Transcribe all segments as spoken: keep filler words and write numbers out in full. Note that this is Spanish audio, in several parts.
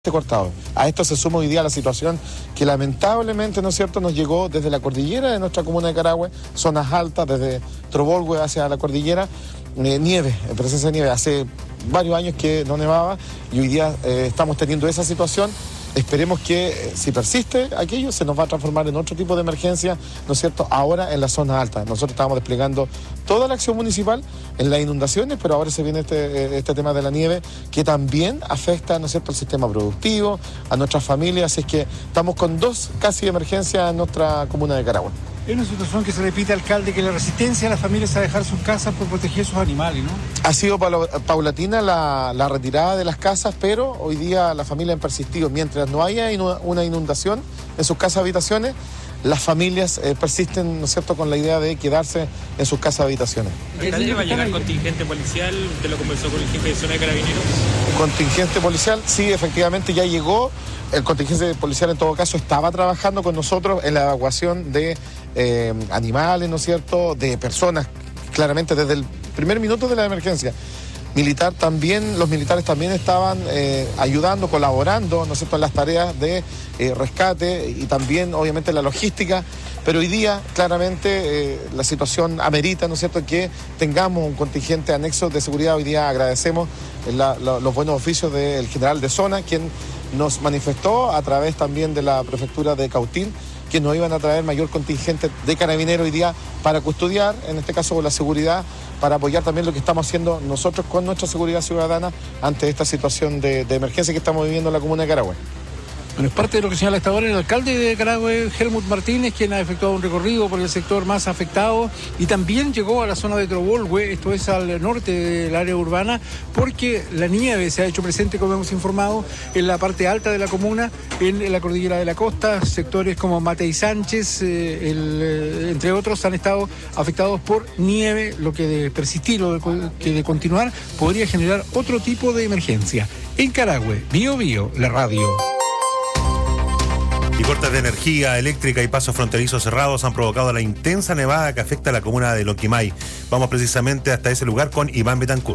cortado. A esto se suma hoy día la situación que lamentablemente, ¿no es cierto?, nos llegó desde la cordillera de nuestra comuna de Carahue, zonas altas, desde Trobolhue hacia la cordillera, eh, nieve, en presencia de nieve. Hace varios años que no nevaba y hoy día eh, estamos teniendo esa situación. Esperemos que eh, si persiste aquello se nos va a transformar en otro tipo de emergencia, ¿no es cierto?, ahora en las zonas altas. Nosotros estábamos desplegando toda la acción municipal en las inundaciones, pero ahora se viene este, este tema de la nieve que también afecta, ¿no es cierto?, al sistema productivo, a nuestras familias. Así es que estamos con dos casi emergencias en nuestra comuna de Carahue. Es una situación que se repite, alcalde, que la resistencia de las familias a dejar sus casas por proteger sus animales, ¿no? Ha sido paulatina la, la retirada de las casas, pero hoy día las familias han persistido. Mientras no haya una inundación en sus casas habitaciones, las familias eh, persisten, ¿no es cierto?, con la idea de quedarse en sus casas habitaciones. ¿Alcalde, va a llegar contingente policial? ¿Usted lo conversó con el jefe de zona de Carabineros? Contingente policial, sí, efectivamente ya llegó. El contingente policial en todo caso estaba trabajando con nosotros en la evacuación de eh, animales, ¿no es cierto?, de personas, claramente desde el primer minuto de la emergencia. Militar también, los militares también estaban eh, ayudando, colaborando, ¿no es cierto?, en las tareas de eh, rescate y también obviamente la logística, pero hoy día claramente eh, la situación amerita, ¿no es cierto?, que tengamos un contingente anexo de seguridad. Hoy día agradecemos la, la, los buenos oficios del general de zona, quien nos manifestó a través también de la prefectura de Cautín que nos iban a traer mayor contingente de carabineros hoy día para custodiar, en este caso con la seguridad, para apoyar también lo que estamos haciendo nosotros con nuestra seguridad ciudadana ante esta situación de, de emergencia que estamos viviendo en la comuna de Carahue. Bueno, es parte de lo que señala hasta ahora el alcalde de Carahue, Helmut Martínez, quien ha efectuado un recorrido por el sector más afectado y también llegó a la zona de Trobolhue, esto es al norte del área urbana, porque la nieve se ha hecho presente, como hemos informado, en la parte alta de la comuna, en la cordillera de la costa. Sectores como Mate y Sánchez, eh, el, entre otros, han estado afectados por nieve, lo que de persistir o de, que de continuar podría generar otro tipo de emergencia. En Carahue, Bio Bio, la radio. Y cortes de energía eléctrica y pasos fronterizos cerrados han provocado la intensa nevada que afecta a la comuna de Lonquimay. Vamos precisamente hasta ese lugar con Iván Betancourt.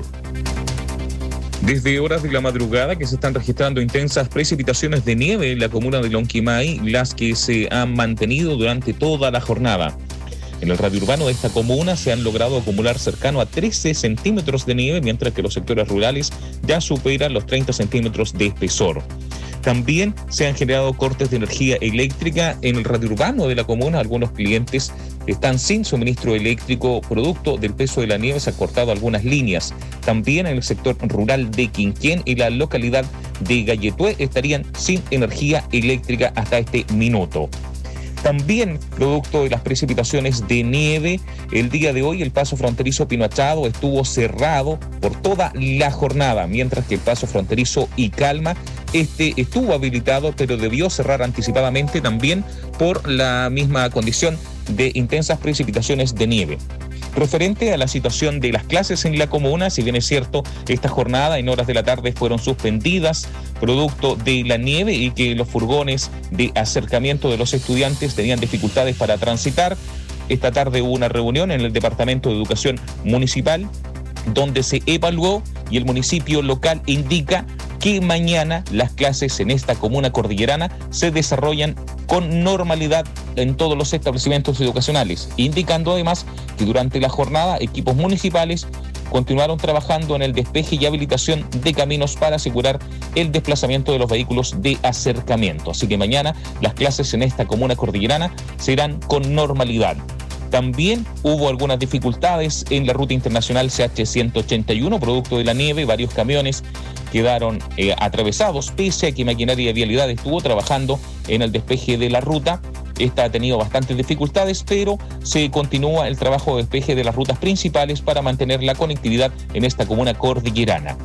Desde horas de la madrugada que se están registrando intensas precipitaciones de nieve en la comuna de Lonquimay, las que se han mantenido durante toda la jornada. En el radio urbano de esta comuna se han logrado acumular cercano a trece centímetros de nieve, mientras que los sectores rurales ya superan los treinta centímetros de espesor. También se han generado cortes de energía eléctrica en el radio urbano de la comuna. Algunos clientes están sin suministro eléctrico producto del peso de la nieve. Se han cortado algunas líneas. También en el sector rural de Quinquén y la localidad de Galletué estarían sin energía eléctrica hasta este minuto. También, producto de las precipitaciones de nieve, el día de hoy el paso fronterizo Pino Achado estuvo cerrado por toda la jornada, mientras que el paso fronterizo Icalma, este estuvo habilitado, pero debió cerrar anticipadamente también por la misma condición de intensas precipitaciones de nieve. Referente a la situación de las clases en la comuna, si bien es cierto, esta jornada en horas de la tarde fueron suspendidas producto de la nieve y que los furgones de acercamiento de los estudiantes tenían dificultades para transitar, esta tarde hubo una reunión en el Departamento de Educación Municipal donde se evaluó y el municipio local indica que mañana las clases en esta comuna cordillerana se desarrollan con normalidad en todos los establecimientos educacionales, indicando además que durante la jornada equipos municipales continuaron trabajando en el despeje y habilitación de caminos para asegurar el desplazamiento de los vehículos de acercamiento. Así que mañana las clases en esta comuna cordillerana serán con normalidad. También hubo algunas dificultades en la ruta internacional C H ciento ochenta y uno, producto de la nieve. Varios camiones quedaron eh, atravesados, pese a que maquinaria de vialidad estuvo trabajando en el despeje de la ruta. Esta ha tenido bastantes dificultades, pero se continúa el trabajo de despeje de las rutas principales para mantener la conectividad en esta comuna cordillerana.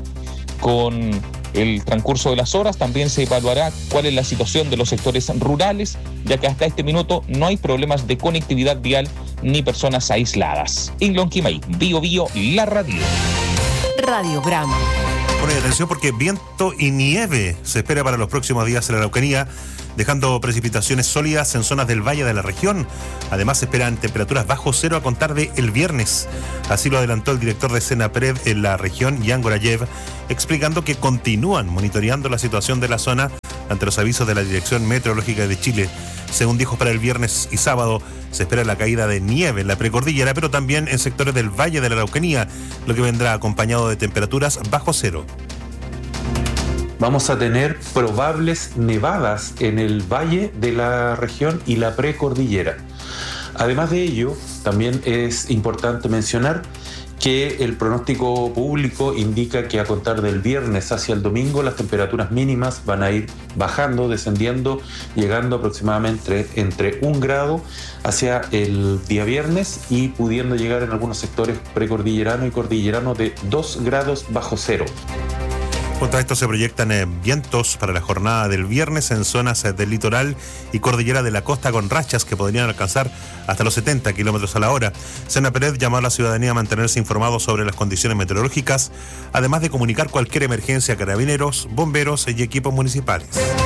Con el transcurso de las horas también se evaluará cuál es la situación de los sectores rurales, ya que hasta este minuto no hay problemas de conectividad vial ni personas aisladas. En Lonquimay, Bio Bio, la radio. Radio Grama. Con Oye, atención porque viento y nieve se espera para los próximos días en la Araucanía, dejando precipitaciones sólidas en zonas del valle de la región. Además se esperan temperaturas bajo cero a contar de el viernes. Así lo adelantó el director de Senapred en la región, Jan Gorayev, explicando que continúan monitoreando la situación de la zona ante los avisos de la Dirección Meteorológica de Chile. Según dijo, para el viernes y sábado se espera la caída de nieve en la precordillera, pero también en sectores del valle de la Araucanía, lo que vendrá acompañado de temperaturas bajo cero. Vamos a tener probables nevadas en el valle de la región y la precordillera. Además de ello, también es importante mencionar que el pronóstico público indica que a contar del viernes hacia el domingo las temperaturas mínimas van a ir bajando, descendiendo, llegando aproximadamente entre un grado hacia el día viernes y pudiendo llegar en algunos sectores precordilleranos y cordilleranos de dos grados bajo cero. Contra esto se proyectan eh, vientos para la jornada del viernes en zonas eh, del litoral y cordillera de la costa con rachas que podrían alcanzar hasta los setenta kilómetros a la hora. Senapred llamó a la ciudadanía a mantenerse informados sobre las condiciones meteorológicas, además de comunicar cualquier emergencia a carabineros, bomberos y equipos municipales.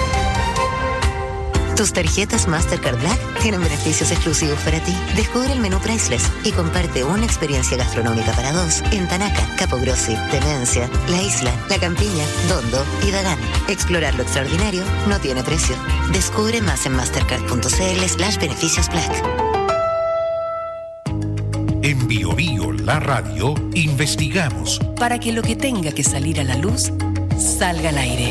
Tus tarjetas Mastercard Black tienen beneficios exclusivos para ti. Descubre el menú Priceless y comparte una experiencia gastronómica para dos en Tanaca, Capo Grossi, Tenencia, La Isla, La Campiña, Dondo y Dagán. Explorar lo extraordinario no tiene precio. Descubre más en mastercard.cl slash beneficios Black. En Bio Bio, la radio, investigamos para que lo que tenga que salir a la luz salga al aire.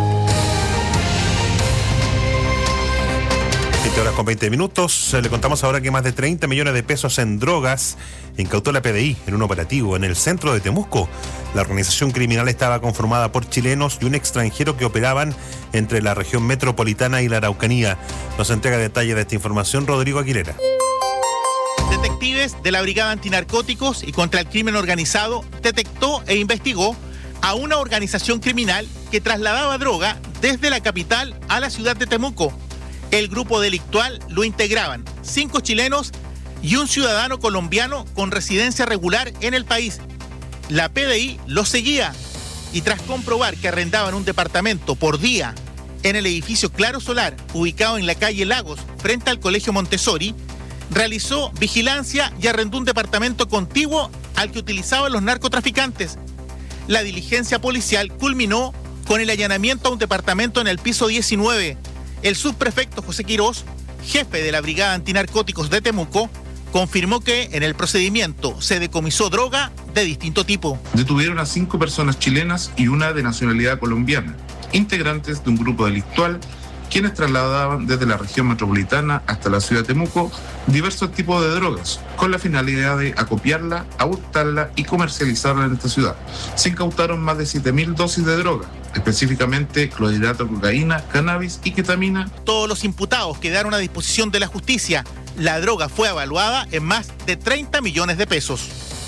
siete horas con veinte minutos. Le contamos ahora que más de treinta millones de pesos en drogas incautó la P D I en un operativo en el centro de Temuco. La organización criminal estaba conformada por chilenos y un extranjero que operaban entre la región metropolitana y la Araucanía. Nos entrega detalles de esta información Rodrigo Aguilera. Detectives de la Brigada Antinarcóticos y contra el Crimen Organizado detectó e investigó a una organización criminal que trasladaba droga desde la capital a la ciudad de Temuco. El grupo delictual lo integraban cinco chilenos y un ciudadano colombiano con residencia regular en el país. La P D I los seguía y tras comprobar que arrendaban un departamento por día en el edificio Claro Solar, ubicado en la calle Lagos, frente al Colegio Montessori, realizó vigilancia y arrendó un departamento contiguo al que utilizaban los narcotraficantes. La diligencia policial culminó con el allanamiento a un departamento en el piso diecinueve. El subprefecto José Quirós, jefe de la Brigada Antinarcóticos de Temuco, confirmó que en el procedimiento se decomisó droga de distinto tipo. Detuvieron a cinco personas chilenas y una de nacionalidad colombiana, integrantes de un grupo delictual, quienes trasladaban desde la región metropolitana hasta la ciudad de Temuco diversos tipos de drogas, con la finalidad de acopiarla, hurtarla y comercializarla en esta ciudad. Se incautaron más de siete mil dosis de droga, específicamente clorhidrato de cocaína, cannabis y ketamina. Todos los imputados quedaron a disposición de la justicia. La droga fue evaluada en más de treinta millones de pesos.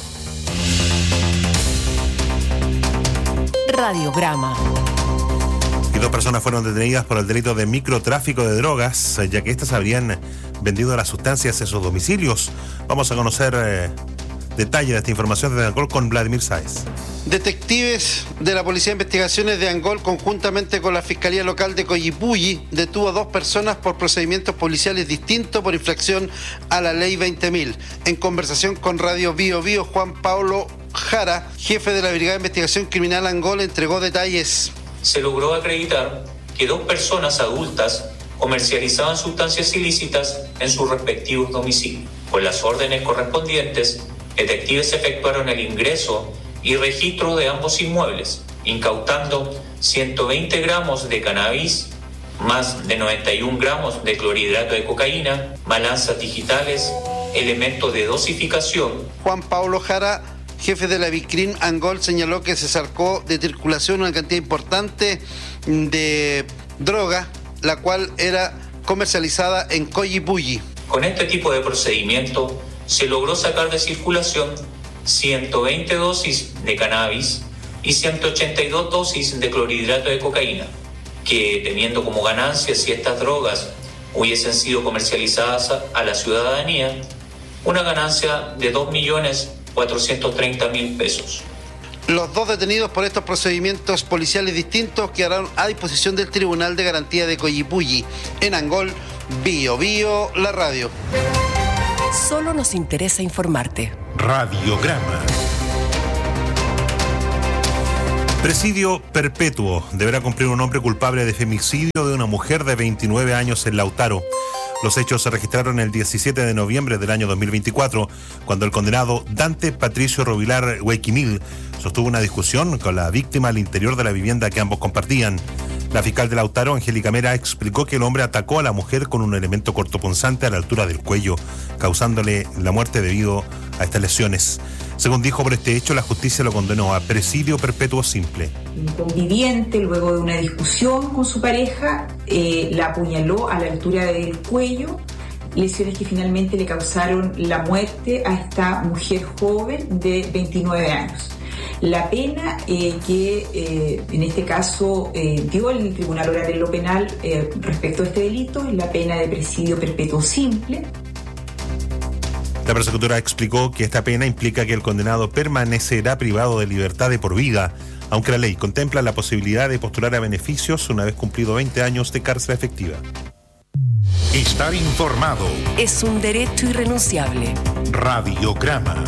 Radiograma. Y dos personas fueron detenidas por el delito de microtráfico de drogas, ya que éstas habrían vendido las sustancias en sus domicilios. Vamos a conocer eh, detalles de esta información de Angol con Vladimir Sáez. Detectives de la Policía de Investigaciones de Angol, conjuntamente con la Fiscalía Local de Coyipulli, detuvo a dos personas por procedimientos policiales distintos por infracción a la Ley veinte mil. En conversación con Radio Bio Bio, Juan Pablo Jara, jefe de la Brigada de Investigación Criminal Angol, entregó detalles. Se logró acreditar que dos personas adultas comercializaban sustancias ilícitas en sus respectivos domicilios. Con las órdenes correspondientes, detectives efectuaron el ingreso y registro de ambos inmuebles, incautando ciento veinte gramos de cannabis, más de noventa y un gramos de clorhidrato de cocaína, balanzas digitales, elementos de dosificación. Juan Pablo Jara, jefe de la Vicrim Angol, señaló que se sacó de circulación una cantidad importante de droga, la cual era comercializada en Coyipulli. Con este tipo de procedimiento se logró sacar de circulación ciento veinte dosis de cannabis y ciento ochenta y dos dosis de clorhidrato de cocaína, que teniendo como ganancia si estas drogas hubiesen sido comercializadas a la ciudadanía, una ganancia de dos millones cuatrocientos treinta mil pesos. Los dos detenidos por estos procedimientos policiales distintos quedarán a disposición del Tribunal de Garantía de Coyipulli. En Angol, Bio Bio, la radio. Solo nos interesa informarte. Radiograma. Presidio perpetuo. Deberá cumplir un hombre culpable de femicidio de una mujer de veintinueve años en Lautaro. Los hechos se registraron el diecisiete de noviembre del año dos mil veinticuatro, cuando el condenado Dante Patricio Rovilar Huequimil sostuvo una discusión con la víctima al interior de la vivienda que ambos compartían. La fiscal de Lautaro, Angélica Mera, explicó que el hombre atacó a la mujer con un elemento cortopunzante a la altura del cuello, causándole la muerte debido a estas lesiones. Según dijo, por este hecho, la justicia lo condenó a presidio perpetuo simple. Un conviviente, luego de una discusión con su pareja, eh, la apuñaló a la altura del cuello, lesiones que finalmente le causaron la muerte a esta mujer joven de veintinueve años. La pena eh, que eh, en este caso eh, dio el Tribunal Oral en lo Penal eh, respecto a este delito es la pena de presidio perpetuo simple. La prosecutora explicó que esta pena implica que el condenado permanecerá privado de libertad de por vida, aunque la ley contempla la posibilidad de postular a beneficios una vez cumplido veinte años de cárcel efectiva. Estar informado es un derecho irrenunciable. Radiograma.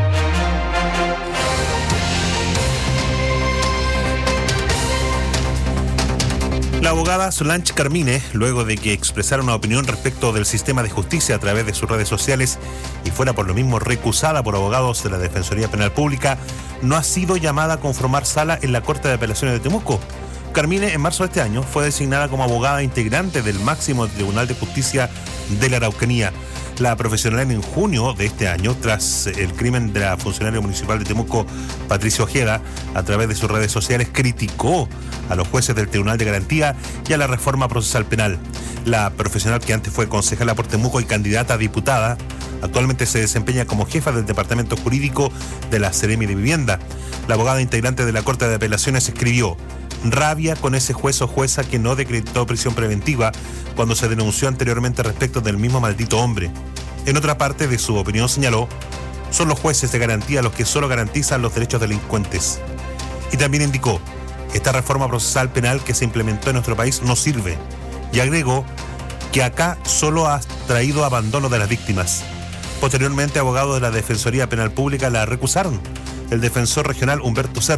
La abogada Solange Carmine, luego de que expresara una opinión respecto del sistema de justicia a través de sus redes sociales y fuera por lo mismo recusada por abogados de la Defensoría Penal Pública, no ha sido llamada a conformar sala en la Corte de Apelaciones de Temuco. Carmine, en marzo de este año, fue designada como abogada integrante del máximo Tribunal de Justicia de la Araucanía. La profesional en junio de este año, tras el crimen de la funcionaria municipal de Temuco, Patricia Ojeda, a través de sus redes sociales criticó a los jueces del Tribunal de Garantía y a la reforma procesal penal. La profesional, que antes fue concejala por Temuco y candidata a diputada, actualmente se desempeña como jefa del Departamento Jurídico de la Seremi de Vivienda. La abogada integrante de la Corte de Apelaciones escribió: rabia con ese juez o jueza que no decretó prisión preventiva cuando se denunció anteriormente respecto del mismo maldito hombre. En otra parte de su opinión señaló: son los jueces de garantía los que solo garantizan los derechos delincuentes. Y también indicó: esta reforma procesal penal que se implementó en nuestro país no sirve. Y agregó que acá solo ha traído abandono de las víctimas. Posteriormente, abogados de la Defensoría Penal Pública la recusaron. El defensor regional Humberto Cerro